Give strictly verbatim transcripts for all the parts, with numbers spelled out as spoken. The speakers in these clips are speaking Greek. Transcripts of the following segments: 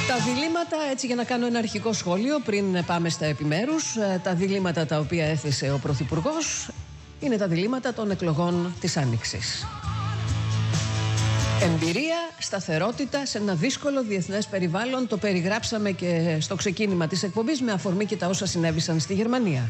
Τα διλήμματα, έτσι για να κάνω ένα αρχικό σχόλιο πριν πάμε στα επιμέρους, τα διλήμματα τα οποία έθεσε ο Πρωθυπουργός είναι τα διλήμματα των εκλογών της Άνοιξης. Εμπειρία, σταθερότητα σε ένα δύσκολο διεθνές περιβάλλον, το περιγράψαμε και στο ξεκίνημα της εκπομπής με αφορμή και τα όσα συνέβησαν στη Γερμανία.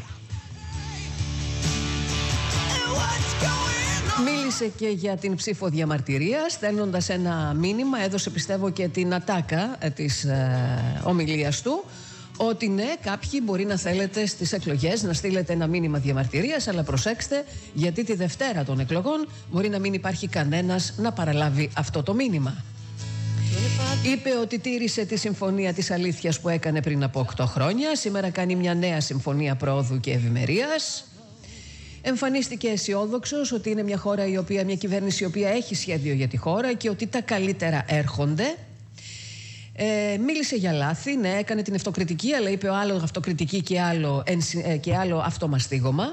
Μίλησε και για την ψήφο διαμαρτυρίας, στέλνοντας ένα μήνυμα, έδωσε πιστεύω και την ατάκα της ε, ομιλίας του, ότι ναι, κάποιοι μπορεί να θέλετε στις εκλογές να στείλετε ένα μήνυμα διαμαρτυρίας, αλλά προσέξτε, γιατί τη Δευτέρα των εκλογών μπορεί να μην υπάρχει κανένας να παραλάβει αυτό το μήνυμα. Είπε ότι τήρησε τη συμφωνία της αλήθειας που έκανε πριν από οκτώ χρόνια. Σήμερα κάνει μια νέα συμφωνία προόδου και ευημερίας. Εμφανίστηκε αισιόδοξος ότι είναι μια χώρα η οποία, μια κυβέρνηση η οποία έχει σχέδιο για τη χώρα και ότι τα καλύτερα έρχονται. Ε, μίλησε για λάθη, ναι, έκανε την αυτοκριτική, αλλά είπε άλλο αυτοκριτική και άλλο, και άλλο αυτομαστίγωμα.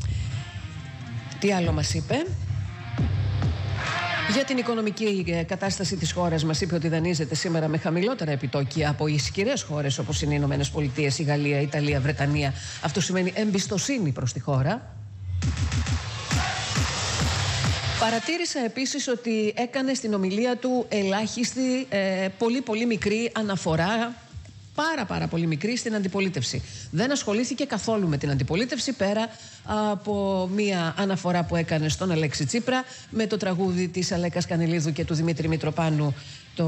Τι άλλο μας είπε? Για την οικονομική κατάσταση της χώρας μας είπε ότι δανείζεται σήμερα με χαμηλότερα επιτόκια από ισχυρές χώρες όπως είναι οι Ηνωμένες Πολιτείες, η Γαλλία, η Ιταλία, η Βρετανία. Αυτό σημαίνει εμπιστοσύνη προς τη χώρα. Παρατήρησα επίσης ότι έκανε στην ομιλία του ελάχιστη, ε, πολύ πολύ μικρή αναφορά, πάρα πάρα πολύ μικρή, στην αντιπολίτευση. Δεν ασχολήθηκε καθόλου με την αντιπολίτευση, πέρα από μία αναφορά που έκανε στον Αλέξη Τσίπρα με το τραγούδι της Αλέκας Κανελίδου και του Δημήτρη Μητροπάνου, το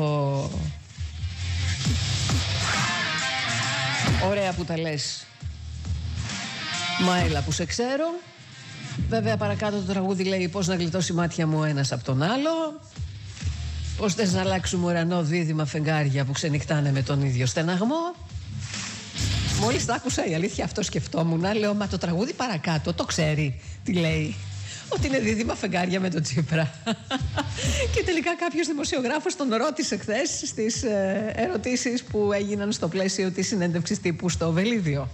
«Ωραία που τα λες, μα έλα που σε ξέρω». Βέβαια παρακάτω το τραγούδι λέει πώς να γλιτώσει μάτια μου ένας από τον άλλο, πώς θες να αλλάξουμε ουρανό δίδυμα φεγγάρια που ξενυχτάνε με τον ίδιο στεναγμό. Μόλις τα άκουσα, η αλήθεια, αυτό σκεφτόμουν. Λέω, μα το τραγούδι παρακάτω το ξέρει τι λέει, ότι είναι δίδυμα φεγγάρια με τον Τσίπρα. Και τελικά κάποιος δημοσιογράφος τον ρώτησε χθες στις ε, ερωτήσεις που έγιναν στο πλαίσιο της συνέντευξης τύπου στο Βελίδιο.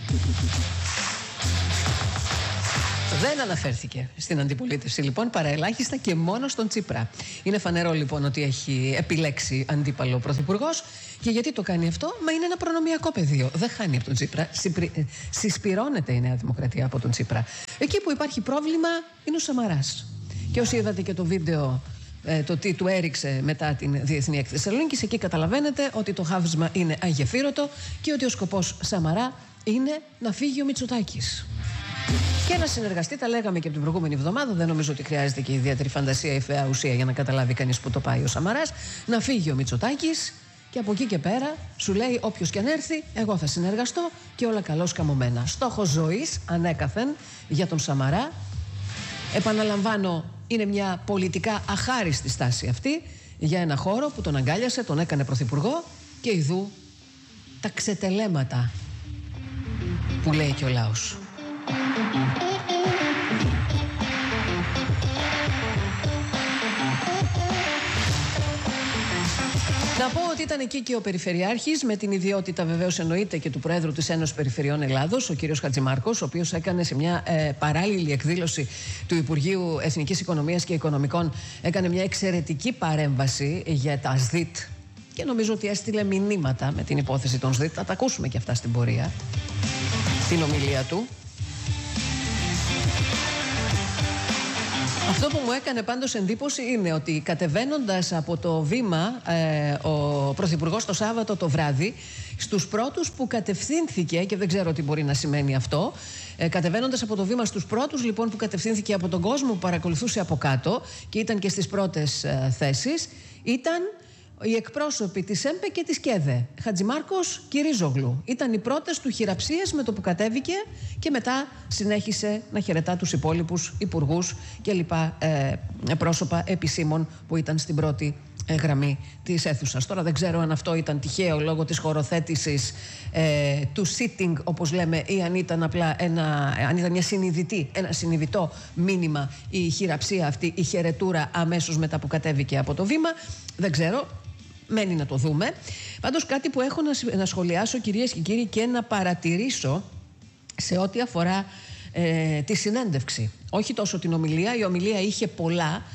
Δεν αναφέρθηκε στην αντιπολίτευση λοιπόν, παρά ελάχιστα και μόνο στον Τσίπρα. Είναι φανερό λοιπόν ότι έχει επιλέξει αντίπαλο πρωθυπουργός. Και γιατί το κάνει αυτό? Μα είναι ένα προνομιακό πεδίο. Δεν χάνει από τον Τσίπρα. Συσπυρώνεται η Νέα Δημοκρατία από τον Τσίπρα. Εκεί που υπάρχει πρόβλημα είναι ο Σαμαράς. Και όσοι είδατε και το βίντεο, ε, το τι του έριξε μετά την Διεθνή Έκθεση Θεσσαλονίκης, εκεί καταλαβαίνετε ότι το χάβισμα είναι αγεφύρωτο και ότι ο σκοπός Σαμαρά είναι να φύγει ο Μητσοτάκης. Και να συνεργαστεί, τα λέγαμε και από την προηγούμενη εβδομάδα. Δεν νομίζω ότι χρειάζεται και ιδιαίτερη φαντασία ή φαιά ουσία για να καταλάβει κανείς που το πάει ο Σαμαράς. Να φύγει ο Μητσοτάκης και από εκεί και πέρα σου λέει: όποιος και αν έρθει, εγώ θα συνεργαστώ και όλα καλώς καμωμένα. Στόχος ζωής ανέκαθεν για τον Σαμαρά. Επαναλαμβάνω, είναι μια πολιτικά αχάριστη στάση αυτή για ένα χώρο που τον αγκάλιασε, τον έκανε πρωθυπουργό και ιδού τα ξετελέματα που λέει και ο λαός. Να πω ότι ήταν εκεί και ο Περιφερειάρχης, με την ιδιότητα βεβαίως εννοείται και του Προέδρου της Ένωσης Περιφερειών Ελλάδος, ο κύριος Χατζημάρκος, ο οποίος έκανε σε μια ε, παράλληλη εκδήλωση του Υπουργείου Εθνικής Οικονομίας και Οικονομικών, έκανε μια εξαιρετική παρέμβαση για τα ΣΔΙΤ και νομίζω ότι έστειλε μηνύματα με την υπόθεση των ΣΔΙΤ. Θα τα ακούσουμε και αυτά στην πορεία, την ομιλία του. Αυτό που μου έκανε πάντως εντύπωση είναι ότι κατεβαίνοντας από το βήμα ε, ο Πρωθυπουργός το Σάββατο το βράδυ, στους πρώτους που κατευθύνθηκε, και δεν ξέρω τι μπορεί να σημαίνει αυτό, ε, κατεβαίνοντας από το βήμα στους πρώτους λοιπόν που κατευθύνθηκε από τον κόσμο που παρακολουθούσε από κάτω και ήταν και στις πρώτες ε, θέσεις, ήταν οι εκπρόσωποι της ΕΜΠΕ και της ΚΕΔΕ. Χατζημάρκος, Κυρίζογλου. Ήταν οι πρώτες του χειραψίες με το που κατέβηκε και μετά συνέχισε να χαιρετά τους υπόλοιπους υπουργούς και λοιπά ε, πρόσωπα επισήμων που ήταν στην πρώτη ε, γραμμή της αίθουσας. Τώρα δεν ξέρω αν αυτό ήταν τυχαίο λόγω της χωροθέτησης ε, του sitting, όπως λέμε, ή αν ήταν απλά ένα, αν ήταν μια συνειδητή, ένα συνειδητό μήνυμα η χειραψία αυτή, η χαιρετούρα αμέσως μετά που κατέβηκε από το βήμα. Δεν ξέρω. Μένει να το δούμε. Πάντως κάτι που έχω να, να σχολιάσω, κυρίες και κύριοι, και να παρατηρήσω σε ό,τι αφορά ε, τη συνέντευξη. Όχι τόσο την ομιλία. Η ομιλία είχε πολλά.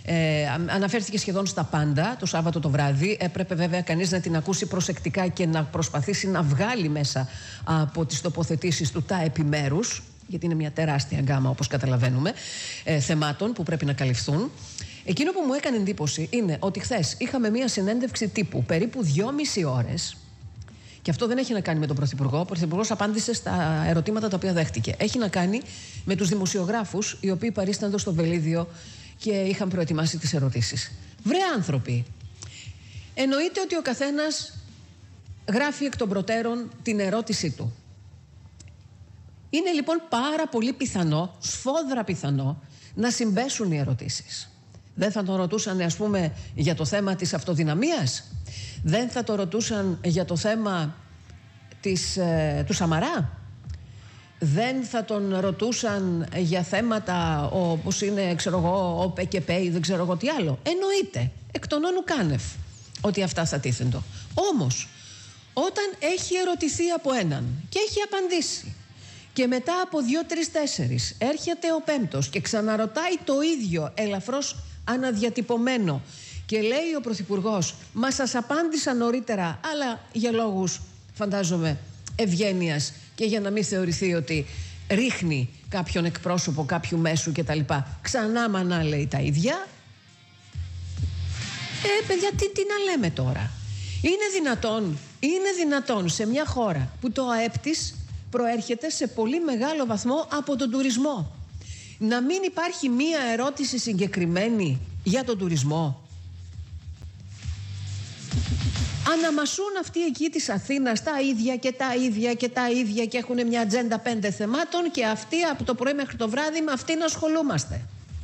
Ε, αναφέρθηκε σχεδόν στα πάντα το Σάββατο το βράδυ. Έπρεπε βέβαια κανείς να την ακούσει προσεκτικά και να προσπαθήσει να βγάλει μέσα από τις τοποθετήσεις του τα επιμέρους, γιατί είναι μια τεράστια γκάμα, όπως καταλαβαίνουμε, ε, θεμάτων που πρέπει να καλυφθούν. Εκείνο που μου έκανε εντύπωση είναι ότι χθες είχαμε μια συνέντευξη τύπου περίπου δυόμιση ώρες. Και αυτό δεν έχει να κάνει με τον Πρωθυπουργό. Ο Πρωθυπουργός απάντησε στα ερωτήματα τα οποία δέχτηκε. Έχει να κάνει με τους δημοσιογράφους, οι οποίοι παρίστανται στο Βελίδιο και είχαν προετοιμάσει τις ερωτήσεις. Βρε άνθρωποι, εννοείται ότι ο καθένας γράφει εκ των προτέρων την ερώτησή του. Είναι λοιπόν πάρα πολύ πιθανό, σφόδρα πιθανό, να συμπέσουν οι ερωτήσεις. Δεν θα τον ρωτούσαν, ας πούμε, για το θέμα της αυτοδυναμίας. Δεν θα το ρωτούσαν για το θέμα της, ε, του Σαμαρά. Δεν θα τον ρωτούσαν για θέματα όπως είναι, ξέρω εγώ, ο ΠΚΠ ή δεν ξέρω εγώ τι άλλο. Εννοείται, εκ των όνου κάνευ, ότι αυτά θα τίθεντο. Όμως, όταν έχει ερωτηθεί από έναν και έχει απαντήσει και μετά από δύο, τρεις, τέσσερις έρχεται ο πέμπτος και ξαναρωτάει το ίδιο ελαφρώς αναδιατυπωμένο και λέει ο Πρωθυπουργός, μα σας απάντησα νωρίτερα, αλλά για λόγους, φαντάζομαι, ευγένειας και για να μην θεωρηθεί ότι ρίχνει κάποιον εκπρόσωπο κάποιου μέσου κτλ. Ξανά μανά λέει τα ίδια. Ε, παιδιά, τι, τι να λέμε τώρα. Είναι δυνατόν, είναι δυνατόν σε μια χώρα που το ΑΕΠ της προέρχεται σε πολύ μεγάλο βαθμό από τον τουρισμό, να μην υπάρχει μία ερώτηση συγκεκριμένη για τον τουρισμό? Αναμασούν αυτοί εκεί της Αθήνας τα ίδια και τα ίδια και τα ίδια και έχουν μια ατζέντα πέντε θεμάτων και αυτοί από το πρωί μέχρι το βράδυ με αυτήν ασχολούμαστε.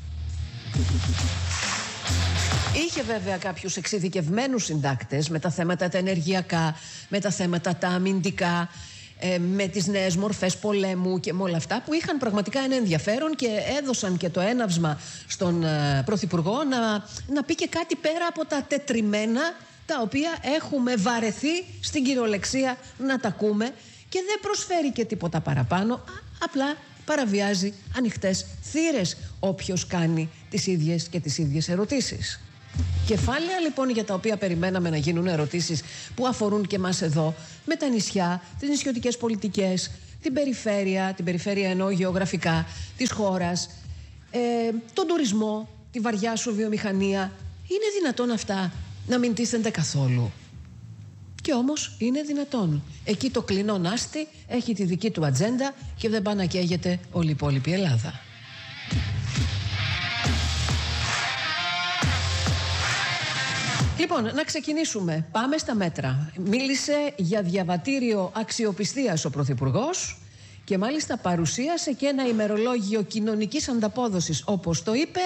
Είχε βέβαια κάποιους εξειδικευμένους συντάκτες με τα θέματα τα ενεργειακά, με τα θέματα τα αμυντικά, με τις νέες μορφές πολέμου και με όλα αυτά που είχαν πραγματικά ένα ενδιαφέρον και έδωσαν και το έναυσμα στον Πρωθυπουργό να, να πει και κάτι πέρα από τα τετριμένα τα οποία έχουμε βαρεθεί στην κυριολεξία να τα ακούμε και δεν προσφέρει και τίποτα παραπάνω, α, απλά παραβιάζει ανοιχτές θύρες όποιος κάνει τις ίδιες και τις ίδιες ερωτήσεις. Κεφάλαια λοιπόν για τα οποία περιμέναμε να γίνουν ερωτήσεις που αφορούν και μας εδώ, με τα νησιά, τις νησιωτικές πολιτικές, την περιφέρεια, την περιφέρεια εννοώ γεωγραφικά της χώρας, ε, τον τουρισμό, τη βαριά σου βιομηχανία. Είναι δυνατόν αυτά να μην τίθενται καθόλου? Και όμως είναι δυνατόν. Εκεί το κλεινό νάστη έχει τη δική του ατζέντα και δεν πάει να καίγεται όλη η υπόλοιπη Ελλάδα. Λοιπόν, να ξεκινήσουμε. Πάμε στα μέτρα. Μίλησε για διαβατήριο αξιοπιστίας ο Πρωθυπουργός και μάλιστα παρουσίασε και ένα ημερολόγιο κοινωνικής ανταπόδοσης, όπως το είπε,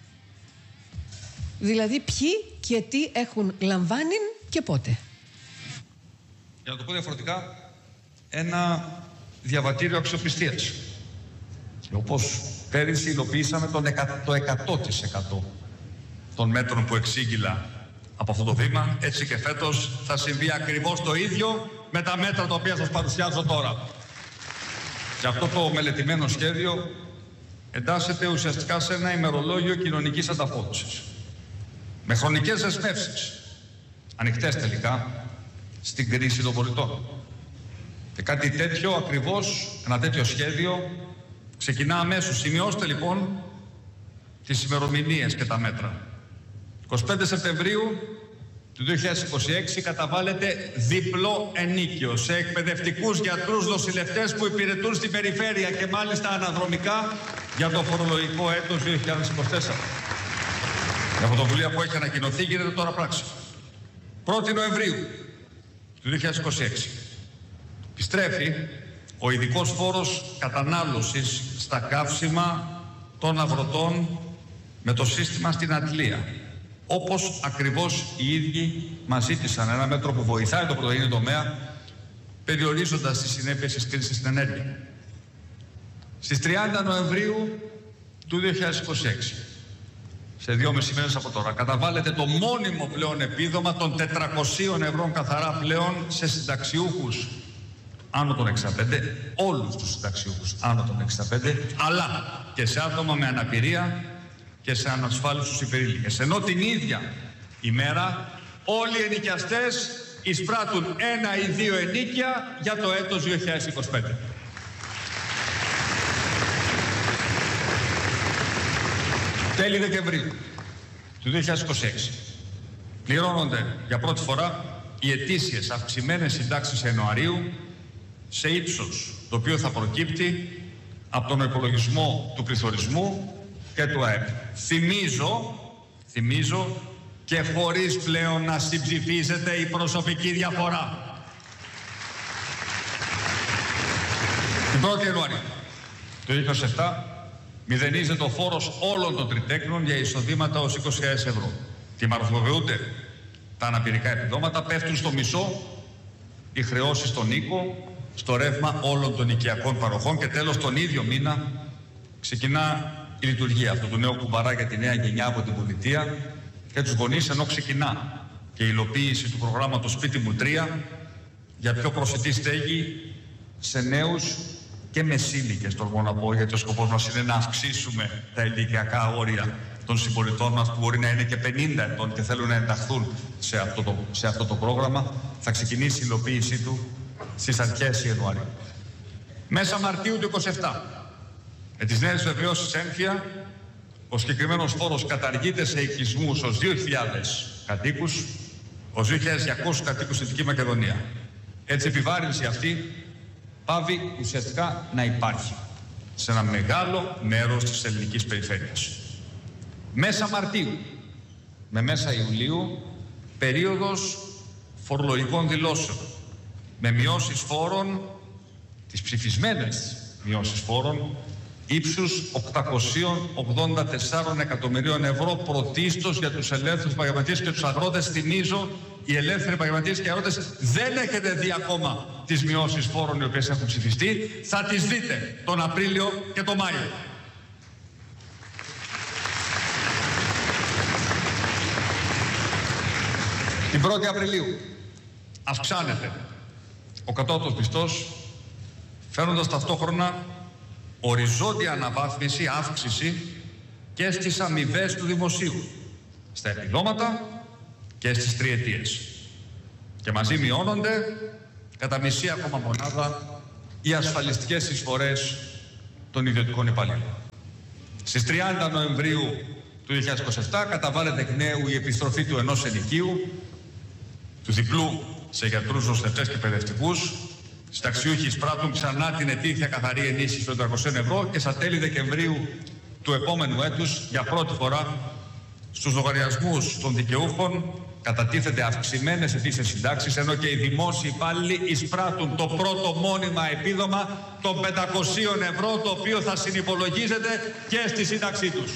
δηλαδή ποιοι και τι έχουν λαμβάνει και πότε. Για να το πω διαφορετικά, ένα διαβατήριο αξιοπιστίας. Όπως πέρυσι υλοποιήσαμε το εκατό τοις εκατό των μέτρων που εξήγηλα από αυτό το βήμα, έτσι και φέτος θα συμβεί ακριβώς το ίδιο με τα μέτρα τα οποία σας παρουσιάζω τώρα. Και αυτό το μελετημένο σχέδιο εντάσσεται ουσιαστικά σε ένα ημερολόγιο κοινωνικής ανταπόδοσης, με χρονικές δεσμεύσεις, ανοιχτές τελικά, στην κρίση των πολιτών. Και κάτι τέτοιο ακριβώς, ένα τέτοιο σχέδιο, ξεκινά αμέσως. Σημειώστε λοιπόν τις ημερομηνίες και τα μέτρα. εικοστή πέμπτη Σεπτεμβρίου του δύο χιλιάδες είκοσι έξι καταβάλλεται διπλό ενίκιο σε εκπαιδευτικούς, γιατρούς, νοσηλευτές που υπηρετούν στην περιφέρεια και μάλιστα αναδρομικά για το φορολογικό έτος δύο χιλιάδες είκοσι τέσσερα. Η πρωτοβουλία που έχει ανακοινωθεί γίνεται τώρα πράξη. πρώτη Νοεμβρίου του δύο χιλιάδες είκοσι έξι επιστρέφει ο ειδικός φόρος κατανάλωσης στα καύσιμα των αγροτών με το σύστημα στην Αντλία. Όπως ακριβώς οι ίδιοι μας ζήτησαν, ένα μέτρο που βοηθάει το πρωτογενή τομέα, περιορίζοντας τις συνέπειες της κρίσης στην ενέργεια. Στις τριάντα Νοεμβρίου του δύο χιλιάδες είκοσι έξι, σε δυόμισι μέρες από τώρα, καταβάλλεται το μόνιμο πλέον επίδομα των τετρακοσίων ευρώ καθαρά πλέον σε συνταξιούχους άνω των εξήντα πέντε, όλους τους συνταξιούχους άνω των εξήντα πέντε, αλλά και σε άτομα με αναπηρία και σε ανασφάλιστους υπερήλικες. Ενώ την ίδια ημέρα όλοι οι ενοικιαστές εισπράττουν ένα ή δύο ενίκια για το έτος δύο χιλιάδες είκοσι πέντε. Τέλη Δεκεμβρίου του δύο χιλιάδες είκοσι έξι πληρώνονται για πρώτη φορά οι ετήσιες αυξημένες συντάξεις Ιανουαρίου σε ύψος το οποίο θα προκύπτει από τον υπολογισμό του πληθωρισμού και του ΑΕΠ. Θυμίζω, θυμίζω και χωρίς πλέον να συμψηφίζεται η προσωπική διαφορά. Την πρώτη Ιανουαρίου του δύο χιλιάδες είκοσι επτά μηδενίζεται ο φόρος όλων των τριτέκνων για εισοδήματα ως είκοσι χιλιάδες ευρώ. Τιμαρχοποιούνται τα αναπηρικά επιδόματα, πέφτουν στο μισό οι χρεώσεις στον οίκο, στο ρεύμα όλων των οικιακών παροχών και τέλος τον ίδιο μήνα ξεκινά η λειτουργία αυτού του νέου κουμπαρά για τη νέα γενιά από την πολιτεία και τους γονείς, ενώ ξεκινά και η υλοποίηση του προγράμματος Σπίτι μου τρία για πιο προσιτή στέγη σε νέους και μεσήλικες, τολμώ να πω, γιατί ο σκοπός μας είναι να αυξήσουμε τα ηλικιακά όρια των συμπολιτών μας που μπορεί να είναι και πενήντα ετών και θέλουν να ενταχθούν σε αυτό το, σε αυτό το πρόγραμμα. Θα ξεκινήσει η υλοποίησή του στις αρχές Ιανουαρίου. Μέσα Μαρτίου του είκοσι επτά, με τις νέες βεβαιώσεις έμφυα, ο συγκεκριμένος φόρος καταργείται σε οικισμούς ως δύο χιλιάδες κατοίκους, ως δύο χιλιάδες διακόσιους κατοίκους στη Δυτική Μακεδονία. Έτσι, η επιβάρυνση αυτή πάβει ουσιαστικά να υπάρχει σε ένα μεγάλο μέρος της ελληνικής περιφέρειας. Μέσα Μαρτίου με μέσα Ιουλίου, περίοδος φορολογικών δηλώσεων, με μειώσεις φόρων, τις ψηφισμένες μειώσεις φόρων, ύψους οκτακόσια ογδόντα τέσσερα εκατομμυρίων ευρώ πρωτίστως για τους ελεύθερους επαγγελματίες και τους αγρότες. Θυμίζω, οι ελεύθεροι επαγγελματίες και οι αγρότες δεν έχετε δει ακόμα τις μειώσεις φόρων οι οποίες έχουν ψηφιστεί. Θα τις δείτε τον Απρίλιο και τον Μάιο. Την πρώτη Απριλίου αυξάνεται ο κατώτατος μισθός, φέρνοντας ταυτόχρονα οριζόντια αναβάθμιση, αύξηση και στις αμοιβές του δημοσίου, στα επιδόματα και στις τριετίες. Και μαζί μειώνονται κατά μισή ακόμα μονάδα οι ασφαλιστικές εισφορές των ιδιωτικών υπαλλήλων. Στις τριάντα Νοεμβρίου του δύο χιλιάδες είκοσι επτά καταβάλλεται εκ νέου η επιστροφή του ενός ενοικίου, του διπλού σε γιατρούς, νοστευτές και παιδευτικούς. Συνταξιούχοι εισπράττουν ξανά την ετήσια καθαρή ενίσχυση των τριακοσίων ευρώ και στα τέλη Δεκεμβρίου του επόμενου έτους, για πρώτη φορά, στους λογαριασμούς των δικαιούχων κατατίθεται αυξημένες ετήσιες συντάξεις, ενώ και οι δημόσιοι υπάλληλοι εισπράττουν το πρώτο μόνιμα επίδομα των πεντακοσίων ευρώ, το οποίο θα συνυπολογίζεται και στη σύνταξή τους.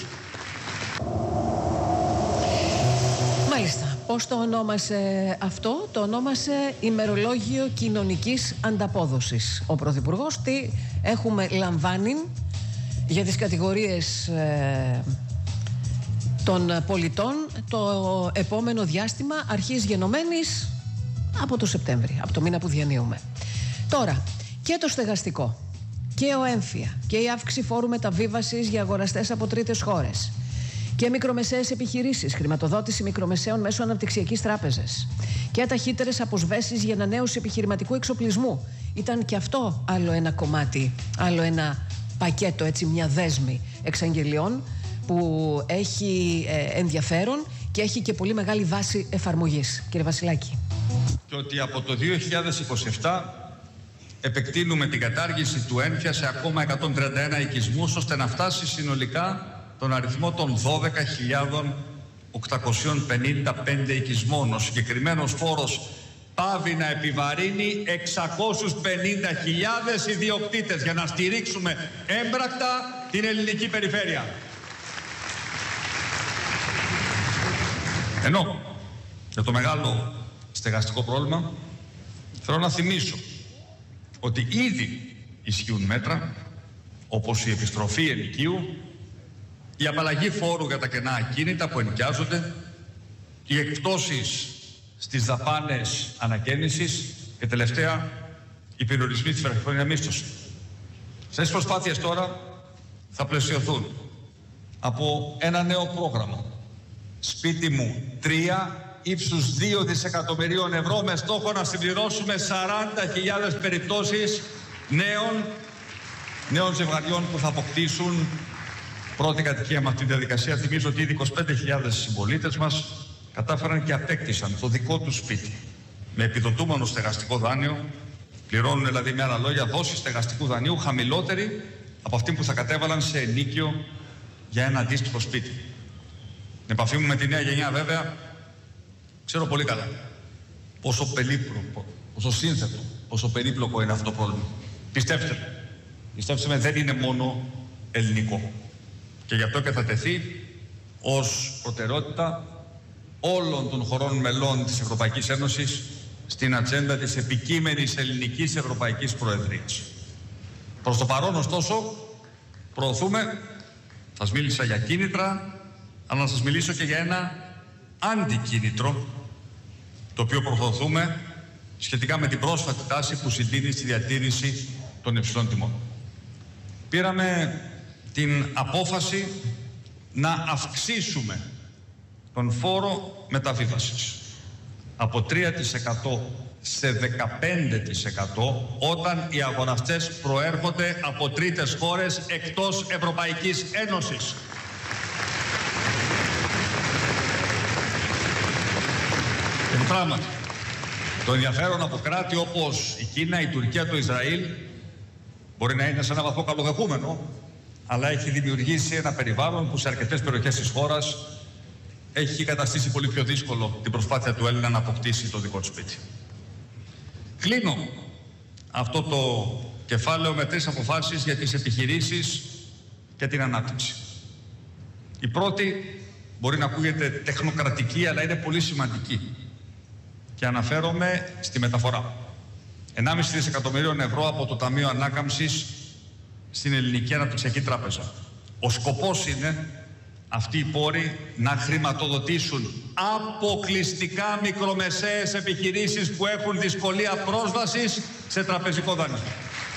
Μάλιστα. Πώς το ονόμασε αυτό? Το ονόμασε ημερολόγιο κοινωνικής ανταπόδοσης. Ο Πρωθυπουργός τι έχουμε λαμβάνει για τις κατηγορίες ε, των πολιτών το επόμενο διάστημα αρχής γενομένης από το Σεπτέμβρη, από το μήνα που διανύουμε. Τώρα, και το στεγαστικό και ο έμφυα και η αύξηση φόρου μεταβίβασης για αγοραστές από τρίτες χώρες και μικρομεσαίες επιχειρήσεις, χρηματοδότηση μικρομεσαίων μέσω αναπτυξιακής τράπεζας και ταχύτερες αποσβέσεις για ανανέωση επιχειρηματικού εξοπλισμού. Ήταν και αυτό άλλο ένα κομμάτι, άλλο ένα πακέτο, έτσι μια δέσμη εξαγγελιών που έχει ε, ενδιαφέρον και έχει και πολύ μεγάλη βάση εφαρμογής. Κύριε Βασιλάκη. Και ότι από το δύο χιλιάδες είκοσι επτά επεκτείνουμε την κατάργηση του έμφυα σε ακόμα εκατόν τριάντα ένα οικισμούς, ώστε να φτάσει συνολικά τον αριθμό των δώδεκα χιλιάδες οκτακόσιων πενήντα πέντε οικισμών. Ο συγκεκριμένος φόρος πάβει να επιβαρύνει εξακόσιες πενήντα χιλιάδες ιδιοκτήτες για να στηρίξουμε έμπρακτα την ελληνική περιφέρεια. Ενώ για το μεγάλο στεγαστικό πρόβλημα θέλω να θυμίσω ότι ήδη ισχύουν μέτρα όπως η επιστροφή ενοικίου, η απαλλαγή φόρου για τα κενά ακίνητα που ενοικιάζονται, οι εκπτώσεις στις δαπάνες ανακαίνησης και τελευταία οι περιορισμοί της βραχυχρόνια μίσθωσης. Σε αυτές τις προσπάθειες τώρα θα πλαισιωθούν από ένα νέο πρόγραμμα. Σπίτι μου τρία, ύψους δύο δισεκατομμυρίων ευρώ, με στόχο να συμπληρώσουμε σαράντα χιλιάδες περιπτώσεις νέων, νέων ζευγαριών που θα αποκτήσουν πρώτη κατοικία με αυτή τη διαδικασία. Θυμίζω ότι ήδη είκοσι πέντε χιλιάδες συμπολίτες μας κατάφεραν και απέκτησαν το δικό τους σπίτι. Με επιδοτούμενο στεγαστικό δάνειο, πληρώνουν δηλαδή με άλλα λόγια δόση στεγαστικού δανείου χαμηλότερη από αυτή που θα κατέβαλαν σε ενοίκιο για ένα αντίστοιχο σπίτι. Την επαφή μου με τη νέα γενιά βέβαια, ξέρω πολύ καλά πόσο περίπλοκο, πόσο σύνθετο, πόσο περίπλοκο είναι αυτό το πρόβλημα. Πιστέψτε με, πιστέψτε με, δεν είναι μόνο ελληνικό. Και γι' αυτό και θα τεθεί ως προτεραιότητα όλων των χωρών μελών της Ευρωπαϊκής Ένωσης στην ατζέντα της επικείμενης ελληνικής Ευρωπαϊκής Προεδρίας. Προς το παρόν, ωστόσο, προωθούμε, θα σας μίλησα για κίνητρα, αλλά να σας μιλήσω και για ένα αντικίνητρο, το οποίο προωθούμε σχετικά με την πρόσφατη τάση που συντείνει στη διατήρηση των υψηλών τιμών. Πήραμε την απόφαση να αυξήσουμε τον φόρο μεταβίβασης από τρία τοις εκατό σε δεκαπέντε τοις εκατό όταν οι αγοραστές προέρχονται από τρίτες χώρες εκτός Ευρωπαϊκής Ένωσης. Και πράγματι, το ενδιαφέρον από κράτη όπως η Κίνα, η Τουρκία, το Ισραήλ μπορεί να είναι σε ένα βαθμό καλοδεχούμενο, αλλά έχει δημιουργήσει ένα περιβάλλον που σε αρκετές περιοχές της χώρας έχει καταστήσει πολύ πιο δύσκολο την προσπάθεια του Έλληνα να αποκτήσει το δικό του σπίτι. Κλείνω αυτό το κεφάλαιο με τρεις αποφάσεις για τις επιχειρήσεις και την ανάπτυξη. Η πρώτη μπορεί να ακούγεται τεχνοκρατική, αλλά είναι πολύ σημαντική. Και αναφέρομαι στη μεταφορά. ενάμιση δισεκατομμυρίων ευρώ από το Ταμείο Ανάκαμψης στην Ελληνική Αναπτυξιακή Τράπεζα. Ο σκοπός είναι αυτοί οι πόροι να χρηματοδοτήσουν αποκλειστικά μικρομεσαίες επιχειρήσεις που έχουν δυσκολία πρόσβασης σε τραπεζικό δανεισμό.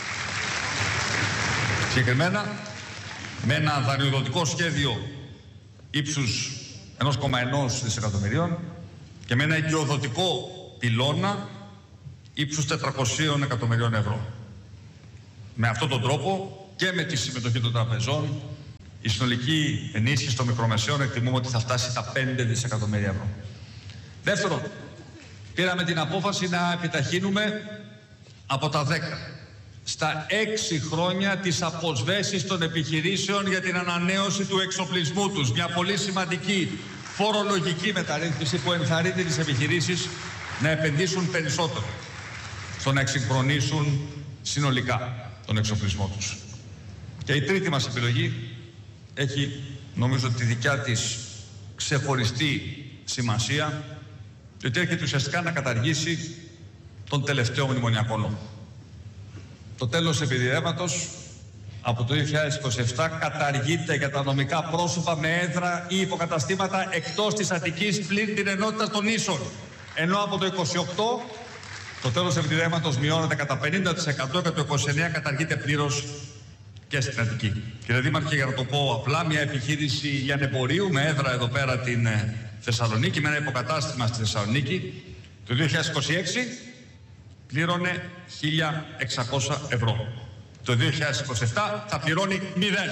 Συγκεκριμένα, με ένα δανειοδοτικό σχέδιο ύψους ένα κόμμα ένα δισεκατομμυρίων και με ένα οικειοδοτικό πυλώνα ύψους τετρακόσια εκατομμυρίων ευρώ. Με αυτόν τον τρόπο και με τη συμμετοχή των τραπεζών, η συνολική ενίσχυση των μικρομεσαίων εκτιμούμε ότι θα φτάσει τα πέντε δισεκατομμύρια ευρώ. Δεύτερον, πήραμε την απόφαση να επιταχύνουμε από τα δέκα στα έξι χρόνια τις αποσβέσεις των επιχειρήσεων για την ανανέωση του εξοπλισμού τους. Μια πολύ σημαντική φορολογική μεταρρύθμιση που ενθαρρύνει τις επιχειρήσεις να επενδύσουν περισσότερο στο να εξυγχρονίσουν συνολικά τον εξοπλισμό τους. Και η τρίτη μας επιλογή έχει, νομίζω, τη δικιά της ξεχωριστή σημασία, διότι έρχεται ουσιαστικά να καταργήσει τον τελευταίο μνημονιακό νόμο. Το τέλος επιδηρέματος από το δύο χιλιάδες είκοσι επτά καταργείται για τα νομικά πρόσωπα με έδρα ή υποκαταστήματα εκτός της Αττικής πλην την ενότητα των ίσων. Ενώ από το είκοσι οκτώ το τέλος επιδηρέματος μειώνεται κατά πενήντα τοις εκατό και το είκοσι εννέα καταργείται πλήρως και στην Αττική. Κύριε Δήμαρχε, για να το πω απλά, μια επιχείρηση λιανεμπορίου με έδρα εδώ πέρα την Θεσσαλονίκη, με ένα υποκατάστημα στη Θεσσαλονίκη, το δύο χιλιάδες είκοσι έξι πλήρωνε χίλια εξακόσια ευρώ. Το δύο χιλιάδες είκοσι επτά θα πληρώνει μηδέν.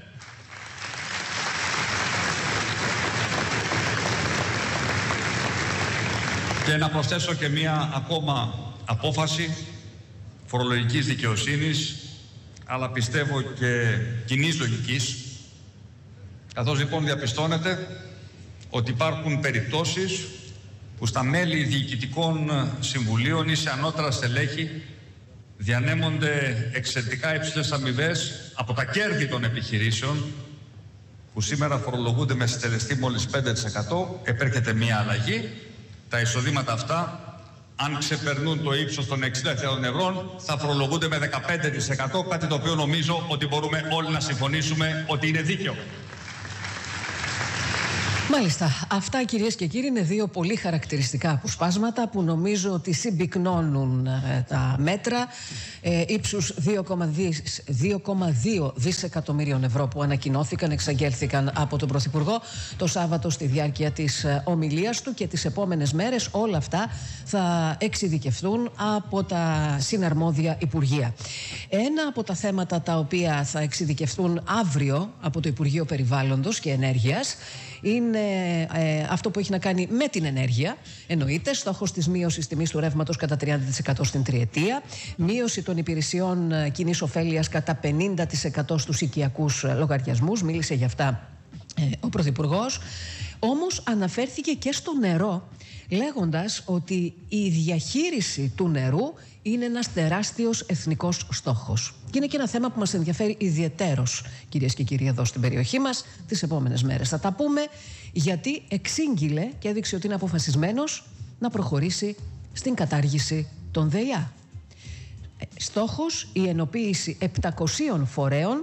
Και να προσθέσω και μία ακόμα απόφαση φορολογικής δικαιοσύνης, αλλά πιστεύω και κοινής λογικής, καθώς λοιπόν διαπιστώνεται ότι υπάρχουν περιπτώσεις που στα μέλη διοικητικών συμβουλίων ή σε ανώτερα στελέχη διανέμονται εξαιρετικά υψηλές αμοιβές από τα κέρδη των επιχειρήσεων, που σήμερα φορολογούνται με συντελεστή μόλις πέντε τοις εκατό. Επέρχεται μία αλλαγή. Τα εισοδήματα αυτά, αν ξεπερνούν το ύψος των εξήντα χιλιάδων ευρώ, θα φορολογούνται με δεκαπέντε τοις εκατό, κάτι το οποίο νομίζω ότι μπορούμε όλοι να συμφωνήσουμε ότι είναι δίκαιο. Μάλιστα. Αυτά, κυρίες και κύριοι, είναι δύο πολύ χαρακτηριστικά αποσπάσματα που νομίζω ότι συμπυκνώνουν ε, τα μέτρα ε, ύψους δύο κόμμα δύο δισεκατομμυρίων ευρώ που ανακοινώθηκαν, εξαγγέλθηκαν από τον Πρωθυπουργό το Σάββατο στη διάρκεια της ε, ομιλίας του, και τις επόμενες μέρες όλα αυτά θα εξειδικευτούν από τα συναρμόδια Υπουργεία. Ένα από τα θέματα τα οποία θα εξειδικευτούν αύριο από το Υπουργείο Περιβάλλοντος και Ενέργειας είναι ε, αυτό που έχει να κάνει με την ενέργεια. Εννοείται, στόχος της μείωσης τιμής του ρεύματος κατά τριάντα τοις εκατό στην τριετία, μείωση των υπηρεσιών κοινής ωφέλειας κατά πενήντα τοις εκατό στους οικιακούς λογαριασμούς. Μίλησε γι' αυτά ε, ο Πρωθυπουργός. Όμως αναφέρθηκε και στο νερό, λέγοντας ότι η διαχείριση του νερού είναι ένας τεράστιος εθνικός στόχος. Και είναι και ένα θέμα που μας ενδιαφέρει ιδιαιτέρως, κυρίες και κύριοι, εδώ στην περιοχή μας. Τις επόμενες μέρες θα τα πούμε, γιατί εξήγηλε και έδειξε ότι είναι αποφασισμένος να προχωρήσει στην κατάργηση των ΔΕΙΑ. Στόχος η ενοποίηση επτακοσίων φορέων,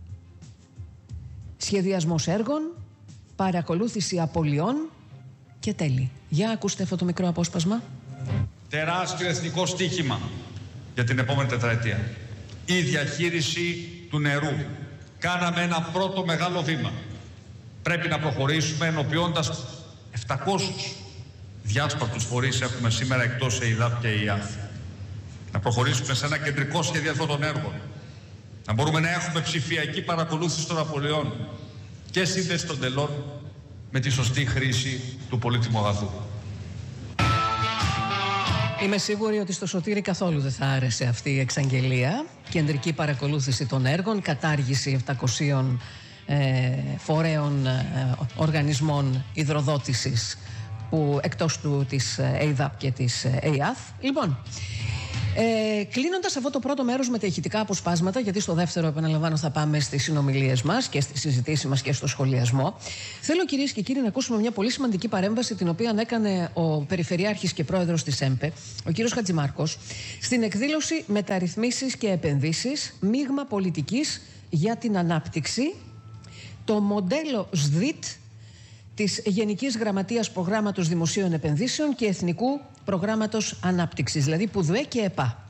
σχεδιασμός έργων, παρακολούθηση απολειών και τέλη. Για ακούστε αυτό το μικρό απόσπασμα. Τεράστιο εθνικό στοίχημα για την επόμενη τετραετία. Η διαχείριση του νερού. Κάναμε ένα πρώτο μεγάλο βήμα. Πρέπει να προχωρήσουμε ενοποιώντας επτακόσιους διάσπαρτους φορείς έχουμε σήμερα εκτός ΕΙΔΑΠ και ΕΙΑΘ. Να προχωρήσουμε σε ένα κεντρικό σχεδιασμό των έργων. Να μπορούμε να έχουμε ψηφιακή παρακολούθηση των απολειών και σύνδεση των τελών με τη σωστή χρήση του πολύτιμου αγαθού. Είμαι σίγουρη ότι στο Σωτήρη καθόλου δεν θα άρεσε αυτή η εξαγγελία. Κεντρική παρακολούθηση των έργων, κατάργηση επτακοσίων ε, φορέων ε, οργανισμών υδροδότησης που εκτός του της ΕΙΔΑΠ και της ΕΙΑΘ. Λοιπόν, Ε, κλείνοντας αυτό το πρώτο μέρος με τα ηχητικά αποσπάσματα, γιατί στο δεύτερο, επαναλαμβάνω, θα πάμε στις συνομιλίες μας και στις συζητήσεις μας και στο σχολιασμό, θέλω, κυρίες και κύριοι, να ακούσουμε μια πολύ σημαντική παρέμβαση την οποία έκανε ο Περιφερειάρχης και Πρόεδρος της ΕΜΠΕ, ο κύριος Χατζημάρκος, στην εκδήλωση «Μεταρρυθμίσεις και επενδύσεις, μείγμα πολιτικής για την ανάπτυξη», το μοντέλο ΣΔΙΤ της Γενικής Γραμματείας Προγράμματος Δημοσίων Επενδύσεων και Εθνικού Προγράμματος Ανάπτυξης, δηλαδή ΠΟΔΟΕ και ΕΠΑ.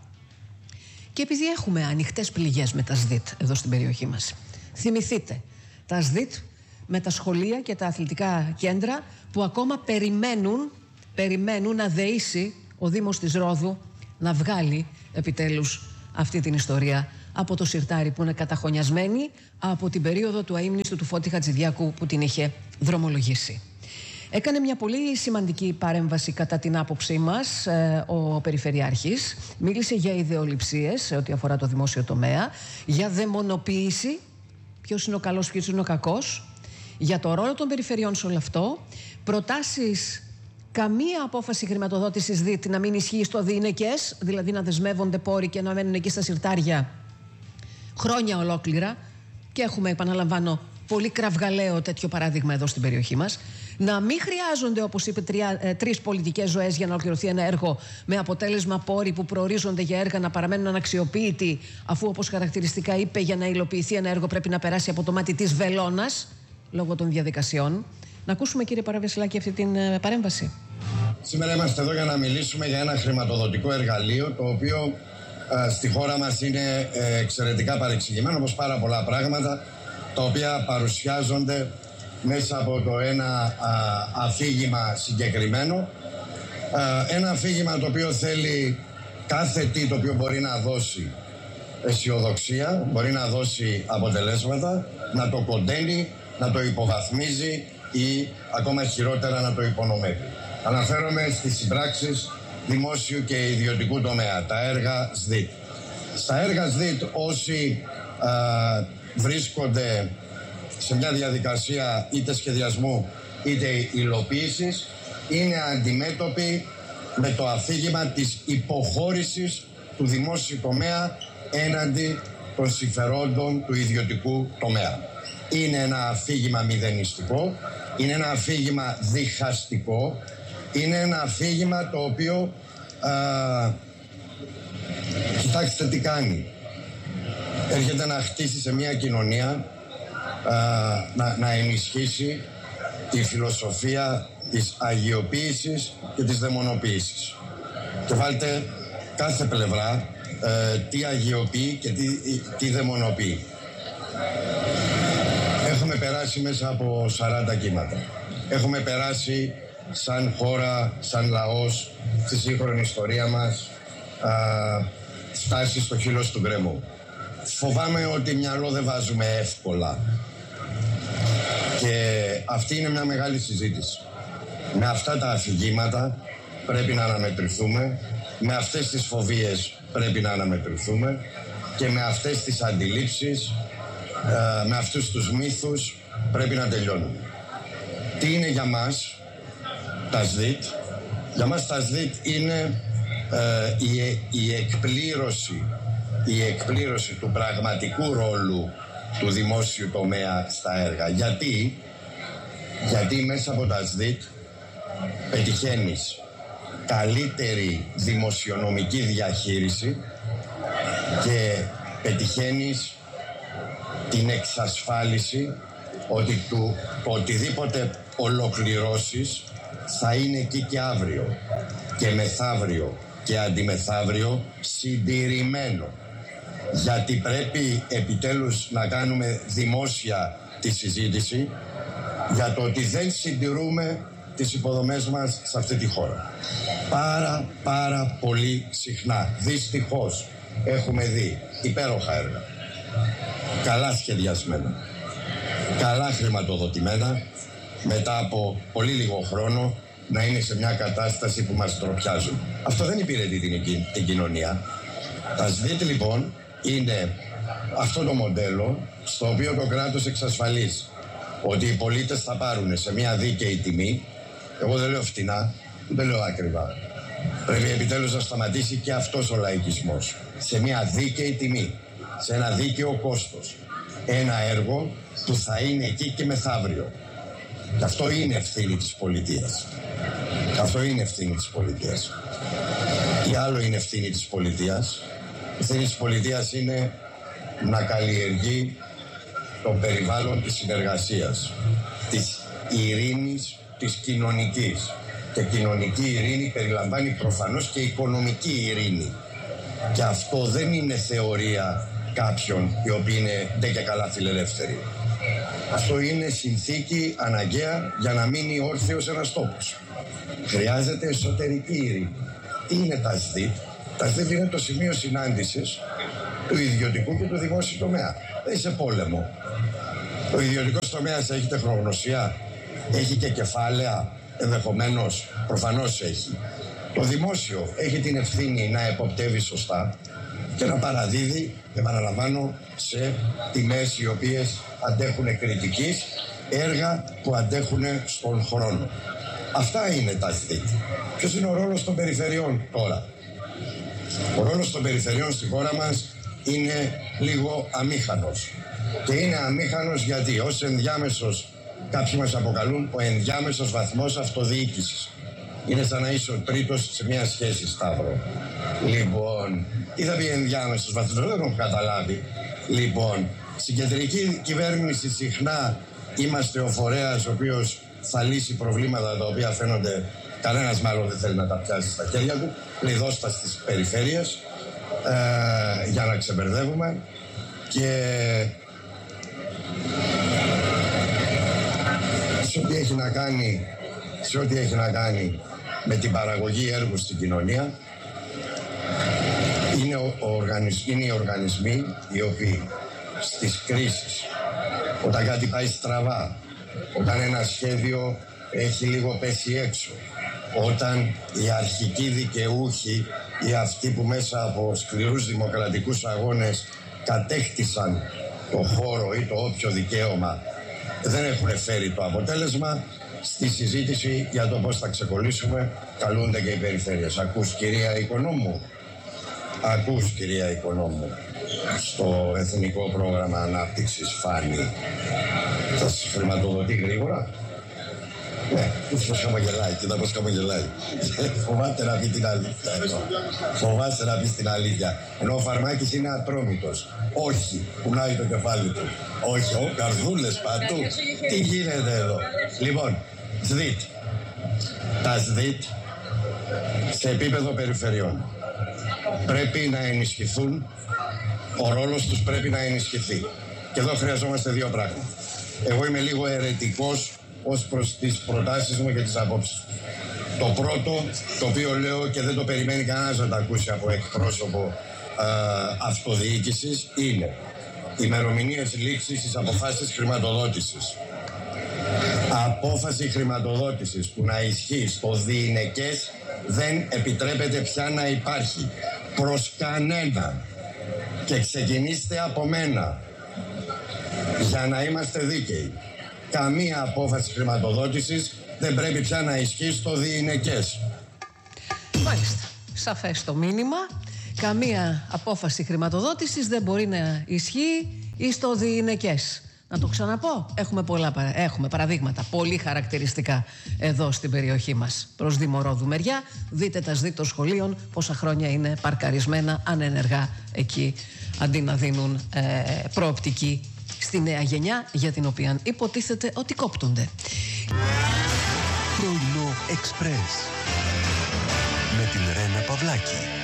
Και επειδή έχουμε ανοιχτές πληγές με τα ΣΔΙΤ εδώ στην περιοχή μας, θυμηθείτε τα ΣΔΙΤ με τα σχολεία και τα αθλητικά κέντρα που ακόμα περιμένουν, περιμένουν να δεήσει ο Δήμος της Ρόδου να βγάλει επιτέλους αυτή την ιστορία από το σιρτάρι που είναι καταχωνιασμένη από την περίοδο του αείμνηστου του Φώτη Χατζηδιάκου που την είχε δρομολογήσει. Έκανε μια πολύ σημαντική παρέμβαση κατά την άποψή μας ε, ο Περιφερειάρχης. Μίλησε για ιδεολειψίες σε ό,τι αφορά το δημόσιο τομέα, για δαιμονοποίηση, ποιος είναι ο καλός, ποιος είναι ο κακός, για το ρόλο των περιφερειών σε όλο αυτό, προτάσεις καμία απόφαση χρηματοδότησης ΔΙΤ να μην ισχύει στο διηνεκές, δηλαδή να δεσμεύονται πόροι και να μένουν εκεί στα σιρτάρια χρόνια ολόκληρα. Και έχουμε, επαναλαμβάνω, πολύ κραυγαλαίο τέτοιο παράδειγμα εδώ στην περιοχή μας. Να μην χρειάζονται, όπως είπε, τρία, ε, τρεις πολιτικές ζωές για να ολοκληρωθεί ένα έργο, με αποτέλεσμα πόροι που προορίζονται για έργα να παραμένουν αναξιοποίητοι, αφού, όπως χαρακτηριστικά είπε, για να υλοποιηθεί ένα έργο πρέπει να περάσει από το μάτι της βελόνας λόγω των διαδικασιών. Να ακούσουμε, κύριε Παραβεσιλάκη, αυτή την ε, παρέμβαση. Σήμερα είμαστε εδώ για να μιλήσουμε για ένα χρηματοδοτικό εργαλείο, το οποίο ε, στη χώρα μας είναι ε, εξαιρετικά παρεξηγημένο, όπως πάρα πολλά πράγματα, τα οποία παρουσιάζονται μέσα από το ένα α, αφήγημα συγκεκριμένο. Α, ένα αφήγημα το οποίο θέλει κάθε τι το οποίο μπορεί να δώσει αισιοδοξία, μπορεί να δώσει αποτελέσματα, να το κοντένει, να το υποβαθμίζει ή ακόμα χειρότερα να το υπονομεύει. Αναφέρομαι στις συμπράξεις δημόσιου και ιδιωτικού τομέα, τα έργα ΣΔΙΤ. Στα έργα ΣΔΙΤ όσοι α, βρίσκονται σε μια διαδικασία είτε σχεδιασμού είτε υλοποίησης, είναι αντιμέτωποι με το αφήγημα της υποχώρησης του δημόσιου τομέα έναντι των συμφερόντων του ιδιωτικού τομέα. Είναι ένα αφήγημα μηδενιστικό, είναι ένα αφήγημα διχαστικό, είναι ένα αφήγημα το οποίο α, κοιτάξτε τι κάνει. Έρχεται να χτίσει σε μια κοινωνία, α, να, να ενισχύσει τη φιλοσοφία της αγιοποίησης και της δαιμονοποίησης. Και βάλτε κάθε πλευρά ε, τι αγιοποιεί και τι, τι δαιμονοποιεί. Έχουμε περάσει μέσα από σαράντα κύματα. Έχουμε περάσει σαν χώρα, σαν λαός, στη σύγχρονη ιστορία μας, α, φτάσει στο χείλος του γκρεμού. Φοβάμαι ότι μυαλό δεν βάζουμε εύκολα. Και αυτή είναι μια μεγάλη συζήτηση. Με αυτά τα αφηγήματα πρέπει να αναμετρηθούμε, με αυτές τις φοβίες πρέπει να αναμετρηθούμε και με αυτές τις αντιλήψεις, με αυτούς τους μύθους πρέπει να τελειώνουμε. Τι είναι για μας τα ΣΔΙΤ? Για μας τα ΣΔΙΤ είναι ε, η, η, εκπλήρωση, η εκπλήρωση του πραγματικού ρόλου του δημόσιου τομέα στα έργα. Γιατί, γιατί μέσα από τα ΣΔΙΤ πετυχαίνεις καλύτερη δημοσιονομική διαχείριση και πετυχαίνεις την εξασφάλιση ότι του, το οτιδήποτε ολοκληρώσεις θα είναι εκεί και αύριο και μεθαύριο και αντιμεθαύριο συντηρημένο. Γιατί πρέπει επιτέλους να κάνουμε δημόσια τη συζήτηση για το ότι δεν συντηρούμε τις υποδομές μας σε αυτή τη χώρα. Πάρα πάρα πολύ συχνά, δυστυχώς, έχουμε δει υπέροχα έργα, καλά σχεδιασμένα, καλά χρηματοδοτημένα, μετά από πολύ λίγο χρόνο να είναι σε μια κατάσταση που μας τροπιάζουν. Αυτό δεν υπηρετεί την, την κοινωνία. Τα ΣΔΙΤ λοιπόν είναι αυτό το μοντέλο στο οποίο το κράτος εξασφαλίζει ότι οι πολίτες θα πάρουν σε μια δίκαιη τιμή. Εγώ δεν λέω φτηνά, δεν λέω ακριβά. Πρέπει επιτέλους να σταματήσει και αυτός ο λαϊκισμός. Σε μια δίκαιη τιμή, σε ένα δίκαιο κόστος. Ένα έργο που θα είναι εκεί και μεθαύριο. Και αυτό είναι ευθύνη της πολιτείας. Και αυτό είναι ευθύνη της πολιτείας. Τι άλλο είναι ευθύνη της πολιτείας? Η ευθύνη της πολιτείας είναι να καλλιεργεί το περιβάλλον της συνεργασίας, της ειρήνης, της κοινωνικής. Και κοινωνική ειρήνη περιλαμβάνει προφανώς και οικονομική ειρήνη. Και αυτό δεν είναι θεωρία κάποιων οι οποίοι είναι ντε και καλά φιλελεύθεροι. Αυτό είναι συνθήκη αναγκαία για να μείνει όρθιος ένας τόπος. Χρειάζεται εσωτερική ειρήνη. Τι είναι τα ΣΔΙΤ? Τα ΣΔΙΤ είναι το σημείο συνάντησης του ιδιωτικού και του δημόσιου τομέα. Δεν είσαι πόλεμο. Ο ιδιωτικός τομέας έχει τεχνογνωσία, έχει και κεφάλαια, ενδεχομένως, προφανώς έχει. Το δημόσιο έχει την ευθύνη να εποπτεύει σωστά και να παραδίδει, επαναλαμβάνω, σε τιμές οι οποίες αντέχουν κριτικής, έργα που αντέχουν στον χρόνο. Αυτά είναι τα ΣΔΙΤ. Ποιος είναι ο ρόλος των περιφερειών τώρα? Ο ρόλος των περιφερειών στη χώρα μας είναι λίγο αμήχανος. Και είναι αμήχανος γιατί ως ενδιάμεσος, κάποιοι μας αποκαλούν ο ενδιάμεσος βαθμός αυτοδιοίκησης. Είναι σαν να είσαι ο τρίτος σε μια σχέση, Σταύρο. Λοιπόν, τι θα πει ενδιάμεσος βαθμός? Δεν έχω καταλάβει. Λοιπόν, στην κεντρική κυβέρνηση συχνά είμαστε ο φορέας ο οποίος θα λύσει προβλήματα τα οποία φαίνονται κανένας μάλλον δεν θέλει να τα πιάσει στα χέρια του. Κλειδώστα στις περιφέρειες ε, για να ξεμπερδεύουμε. Και σε ό,τι έχει να κάνει, σε ό,τι έχει να κάνει με την παραγωγή έργου στην κοινωνία, είναι, ο, ο οργανισ, είναι οι οργανισμοί οι οποίοι στις κρίσεις, όταν κάτι πάει στραβά, όταν ένα σχέδιο έχει λίγο πέσει έξω, όταν οι αρχικοί δικαιούχοι ή αυτοί που μέσα από σκληρούς δημοκρατικούς αγώνες κατέκτησαν το χώρο ή το όποιο δικαίωμα δεν έχουν φέρει το αποτέλεσμα, στη συζήτηση για το πώς θα ξεκολλήσουμε καλούνται και οι περιφέρειες. Ακούς, κυρία Οικονόμου? Ακούς, κυρία Οικονόμου? Στο Εθνικό Πρόγραμμα Ανάπτυξης Φάνη θα σας χρηματοδοτεί γρήγορα? Ναι, πώς χαμογελάει, κοίτα πώς χαμογελάει. Φοβάται να πει την αλήθεια. Φοβάσαι να πει την αλήθεια. Ενώ ο Φαρμάκης είναι ατρόμητος. Όχι, κουνάει το κεφάλι του. Όχι, ο καρδούλες παντού. Τι γίνεται εδώ? Λοιπόν, ΣΔΙΤ. Τα ΣΔΙΤ σε επίπεδο περιφερειών πρέπει να ενισχυθούν. Ο ρόλος τους πρέπει να ενισχυθεί. Και εδώ χρειαζόμαστε δύο πράγματα. Εγώ είμαι λίγο αιρετικός ως προς τις προτάσεις μου και τις απόψεις μου. Το πρώτο, το οποίο λέω και δεν το περιμένει κανένας να το ακούσει από εκπρόσωπο ε, αυτοδιοίκησης, είναι ημερομηνίες λήξης στις αποφάσεις χρηματοδότησης. Απόφαση χρηματοδότησης που να ισχύει στο διηνεκές δεν επιτρέπεται πια να υπάρχει προς κανένα. Και ξεκινήστε από μένα για να είμαστε δίκαιοι. Καμία απόφαση χρηματοδότησης δεν πρέπει πια να ισχύει στο διηνεκές. Μάλιστα. Σαφές το μήνυμα. Καμία απόφαση χρηματοδότησης δεν μπορεί να ισχύει ή στο διηνεκές. Να το ξαναπώ. Έχουμε πολλά έχουμε παραδείγματα πολύ χαρακτηριστικά εδώ στην περιοχή μας. Προς Δημορόδου μεριά, δείτε τα ΣΔΙΤ των σχολείων πόσα χρόνια είναι παρκαρισμένα ανενεργά εκεί, αντί να δίνουν ε, προοπτική στη νέα γενιά για την οποία υποτίθεται ότι κόπτονται. Πρωινό Εξπρές με την Ρένα Παυλάκη.